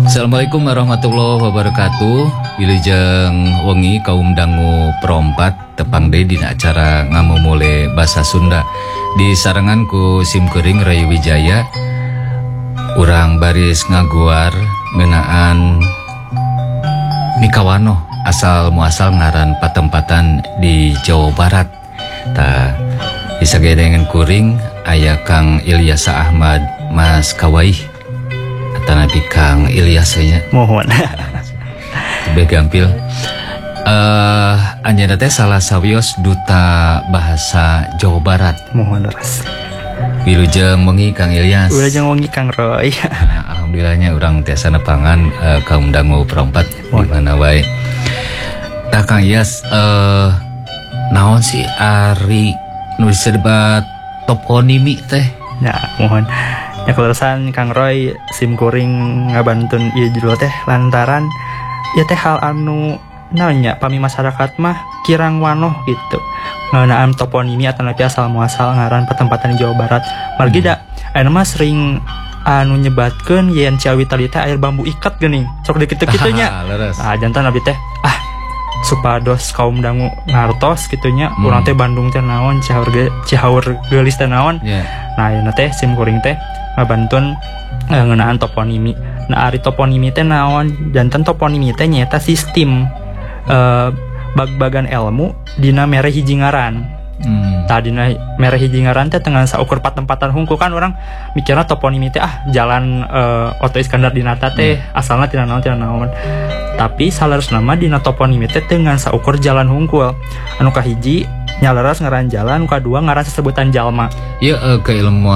Assalamualaikum warahmatullahi wabarakatuh. Wilujeng wengi kaum dangu perompat tepang deh dina acara ngamumule bahasa Sunda di saranganku Simkuring Rayu Wijaya. Urang baris ngaguar ngeunaan Mikawano asal muasal ngaran patempatan di Jawa Barat. Ta bisa dengan kuring aya Kang Ilyasa Ahmad Mas Kawai atau Nabi Kang Ilyas nya mohon tebe gampil. Anjeunna teh salah sawios duta bahasa Jawa Barat. Mohon ras. Wilujeng wengi Kang Ilyas. Wilujeng wengi Kang Roy. Alhamdulillahnya urang tiasa nepangan kaum dangu perompat di mana wae. Tah Kang Ilyas naon sih ari nu disebat toponimi teh? Ya, mohon. Ya kelulusan Kang Roy Simkuring ngabantun ieu judul teh lantaran ya teh hal anu naonnya pami masyarakat mah kirang wanoh gitu. Ngeunaan toponimi atau napi asal muasal ngaran patempatan di Jawa Barat. Margi da aya mah sering anu nyebatkeun yen Ciawi tadi teh air bambu ikat geuning. Sok dikitu-kitu nya. Nah, jantan nabi teh supados kaum dangu ngartos gitunya urang teh Bandung teh naon Cihaur geulis teh naon. Nah ayeuna teh Simkuring teh ngabantun ngeunaan toponimi. Nah ari toponimi teh naon? Jantan toponimi teh nyaeta sistem bag-bagan ilmu dina mere hiji ngaran. Tadina mere hiji ngaran teh dengan saukur patempatan hungkul kan orang mikirna toponimi teh jalan Oto Iskandar Dinata teh asalna tina naon. Tapi salerusna mah dina toponimi teh dengan saukur jalan hungkul. Anu kahiji nyaleres ngaran jalan, anu kadua ngaran sesebutan jalma. Ieu keilmuan